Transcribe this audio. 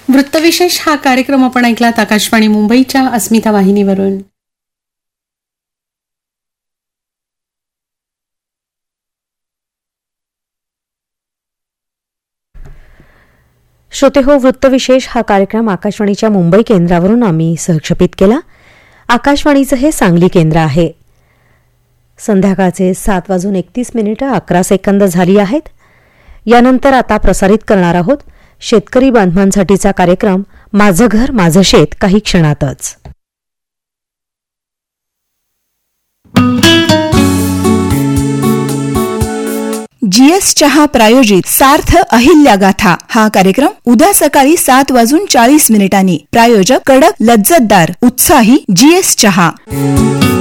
वृत्तविशेष हा कार्यक्रम आपण ऐकलात आकाशवाणी मुंबईच्या अस्मिता वाहिनीवरून. श्रोतेहो, वृत्तविशेष हा कार्यक्रम आकाशवाणीच्या मुंबई केंद्रावरून आम्ही सहक्षेपित केला. आकाशवाणीचं हे सांगली केंद्र आहे. संध्याकाळचे 7:31 झाली आहेत. यानंतर आता प्रसारित करणार आहोत शेतकरी बांधवांसाठीचा कार्यक्रम माझं घर माझं शेत काही क्षणातच. GS चहा प्रायोजित सार्थ अहिल्या गाथा हा कार्यक्रम उद्या सकाळी 7:40 प्रायोजक कडक लज्जतदार उत्साही GS चहा.